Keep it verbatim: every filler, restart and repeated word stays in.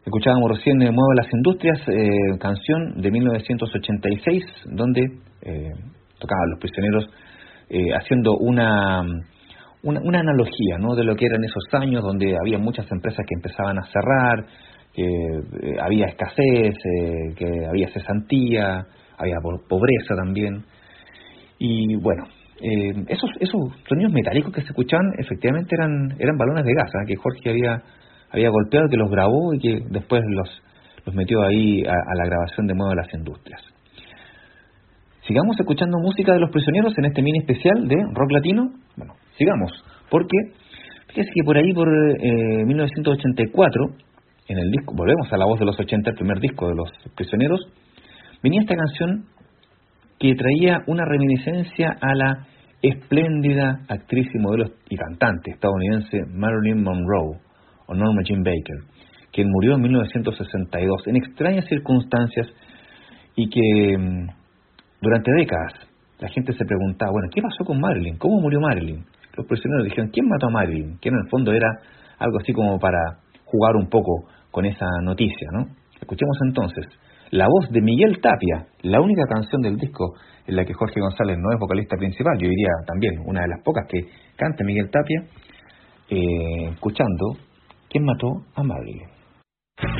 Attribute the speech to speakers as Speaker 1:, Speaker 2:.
Speaker 1: Escuchábamos recién eh, Mueve las Industrias, eh, canción de mil novecientos ochenta y seis, donde eh, tocaban Los Prisioneros, eh, haciendo una, una, una analogía, ¿no?, de lo que eran esos años donde había muchas empresas que empezaban a cerrar, que eh, había escasez, eh, que había cesantía, había po- pobreza también. Y bueno, eh, esos, esos sonidos metálicos que se escuchaban efectivamente eran, eran balones de gas, ¿eh?, que Jorge había, había golpeado, que los grabó y que después los, los metió ahí a, a la grabación de Mueve las Industrias. Sigamos escuchando música de Los Prisioneros en este mini especial de rock latino. Bueno, sigamos, porque fíjese que por ahí, por eh, mil novecientos ochenta y cuatro, en el disco, volvemos a La Voz de los ochenta, el primer disco de Los Prisioneros, venía esta canción que traía una reminiscencia a la espléndida actriz y modelo y cantante estadounidense Marilyn Monroe, o Norma Jean Baker, quien murió en mil novecientos sesenta y dos en extrañas circunstancias, y que mm, durante décadas la gente se preguntaba, bueno, ¿qué pasó con Marilyn? ¿Cómo murió Marilyn? Los prisioneros dijeron, ¿quién mató a Marilyn? Que en el fondo era algo así como para jugar un poco con esa noticia, ¿no? Escuchemos entonces la voz de Miguel Tapia, la única canción del disco en la que Jorge González no es vocalista principal, yo diría también una de las pocas que canta Miguel Tapia, eh, escuchando ¿Quién mató a Marilyn?